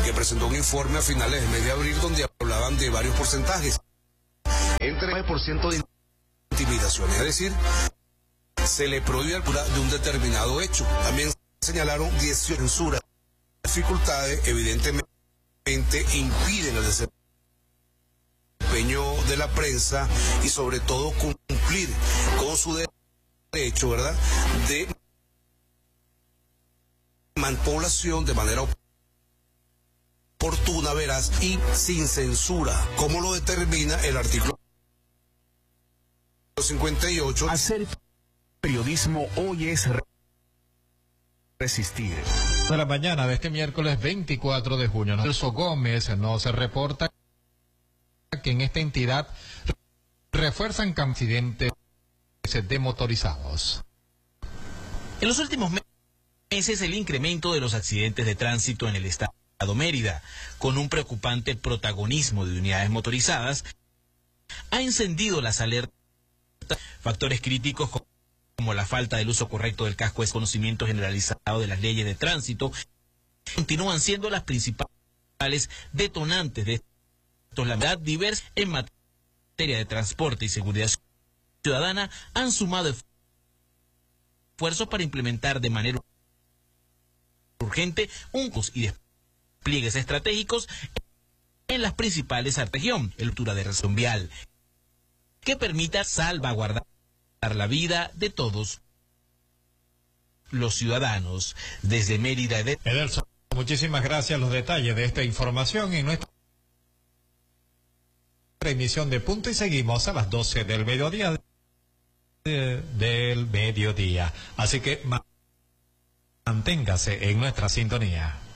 que presentó un informe a finales del mes de abril donde hablaban de varios porcentajes. Entre el 9% de intimidaciones, es decir, se le prohíbe de un determinado hecho. También señalaron 18 censuras. Dificultades evidentemente impiden el desempeño de la prensa y sobre todo cumplir con su derecho, ¿verdad?, de manipulación de manera oportuna, veraz y sin censura, como lo determina el artículo 58. Hacer periodismo hoy es resistir. De la mañana de este miércoles 24 de junio, Nelson Gómez nos reporta que en esta entidad refuerzan accidentes de motorizados. En los últimos meses, el incremento de los accidentes de tránsito en el estado Mérida, con un preocupante protagonismo de unidades motorizadas, ha encendido las alertas. Factores críticos como la falta del uso correcto del casco, desconocimiento generalizado de las leyes de tránsito, continúan siendo las principales detonantes de estos. La verdad, diversas en materia de transporte y seguridad ciudadana han sumado esfuerzos para implementar de manera urgente y despliegues estratégicos en las principales región, el altura de razón vial, que permita salvaguardar la vida de todos los ciudadanos. Desde Mérida. Ederson, muchísimas gracias. Los detalles de esta información en nuestra emisión de Punto y seguimos a las 12 del mediodía. Así que manténgase en nuestra sintonía.